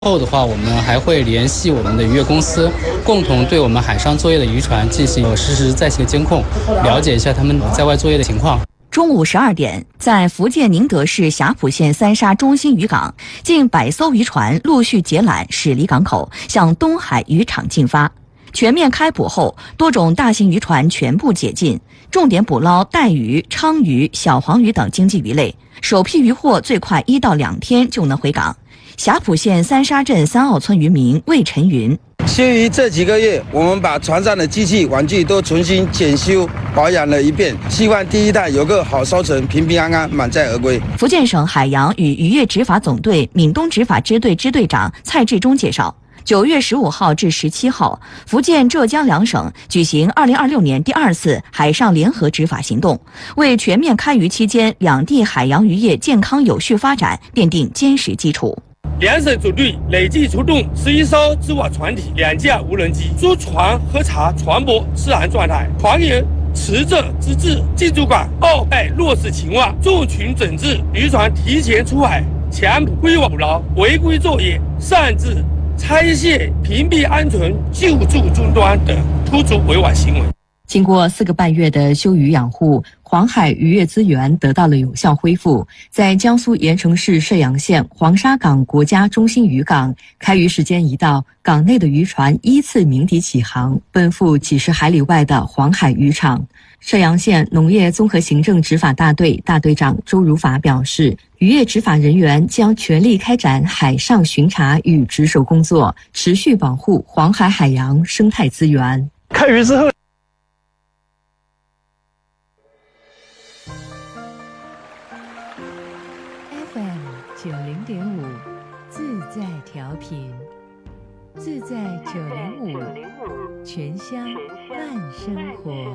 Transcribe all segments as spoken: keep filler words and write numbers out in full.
后的话，我们还会联系我们的渔业公司，共同对我们海上作业的渔船进行实时在线监控，了解一下他们在外作业的情况。 中午十二点，在福建宁德市霞浦县三沙中心渔港，近百艘渔船陆续解缆驶离港口，向东海渔场进发。全面开捕后，多种大型渔船全部解禁，重点捕捞带鱼、鲳鱼、小黄鱼等经济鱼类，首批渔获最快一到两天就能回港。霞浦县三沙镇三澳村渔民魏晨云： 先于这几个月，我们把船上的机器玩具都重新检修保养了一遍，希望第一代有个好收成，平平安安，满载而归。 福建省海洋与渔业执法总队闽东执法支队支队长蔡志忠介绍，九月十五号至十七号，福建、浙江两省举行二零二六年第二次海上联合执法行动，为全面开渔期间两地海洋渔业健康有序发展奠定坚实基础。 两省组队累计出动十一艘织网船体、两架无人机，驻船核查船舶适航状态，船员持证资质，进驻港报备落实情况，重群整治渔船提前出海、强捕归网捕捞、违规作业、擅自拆卸、屏蔽安全救助终端等突出违法行为。 经过四个半月的休渔养护，黄海渔业资源得到了有效恢复。在江苏盐城市射阳县黄沙港国家中心渔港，开渔时间一到，港内的渔船依次鸣笛起航，奔赴几十海里外的黄海渔场。射阳县农业综合行政执法大队大队长周如法表示，渔业执法人员将全力开展海上巡查与值守工作，持续保护黄海海洋生态资源。 开渔之后 F M 九零点五，自在调频，自在九零五，全乡慢生活。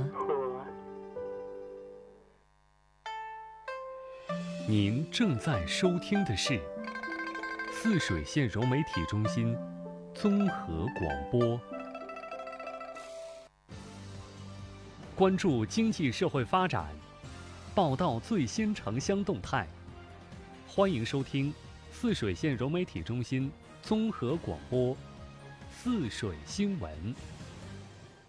您正在收听的是泗水县柔媒体中心综合广播，关注经济社会发展，报道最新城乡动态。欢迎收听泗水县柔媒体中心综合广播泗水新闻。